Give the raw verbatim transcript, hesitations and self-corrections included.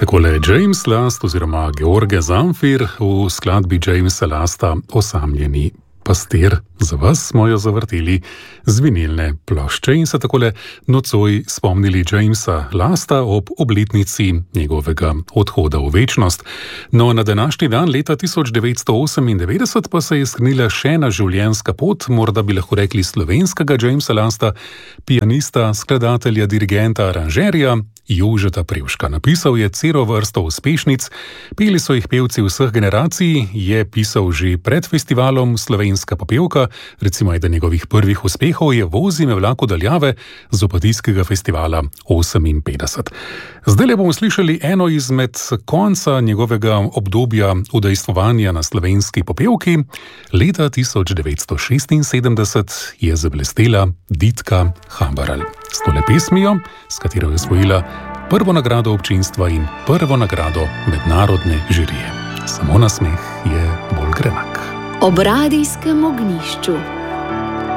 Takole James Last oziroma George Zamfir v skladbi Jamesa Lasta Osamljeni pastir. Za vas smo jo zavrteli z vinilne plošče in se takole nocoj spomnili Jamesa Lasta ob obletnici njegovega odhoda v večnost. No, na današnji dan leta tisoč devetsto osemindevetdeset pa se je sklenila še ena življenjska pot, morda bi lahko rekli slovenskega Jamesa Lasta, pianista, skladatelja, dirigenta, aranžerja Jožeta Prevška. Napisal je celo vrsto uspešnic, peli so jih pevci vseh generacij, je pisal že pred festivalom Slovenska popevka, recimo eden njegovih prvih uspehov je Vozi me vlak v daljave z Opatijskega festivala oseminpetdeset. Zdaj le bomo slišali eno izmed konca njegovega obdobja udejstvovanja na Slovenski popevki. Leta tisoč devetsto šestinsedemdeset je zablestela Ditka Hambarl s tole pesmijo, s katero je osvojila prvo nagrado občinstva in prvo nagrado mednarodne žirije. Samo nasmeh je bolj grenak. Ob radijskem ognjišču.